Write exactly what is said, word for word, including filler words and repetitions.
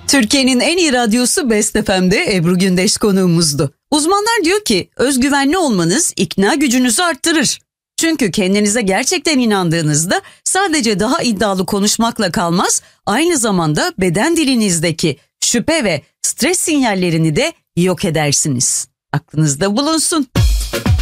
Türkiye'nin en iyi radyosu Best F M'de Ebru Gündeş konuğumuzdu. Uzmanlar diyor ki özgüvenli olmanız ikna gücünüzü arttırır. Çünkü kendinize gerçekten inandığınızda sadece daha iddialı konuşmakla kalmaz, aynı zamanda beden dilinizdeki şüphe ve stres sinyallerini de yok edersiniz. Aklınızda bulunsun.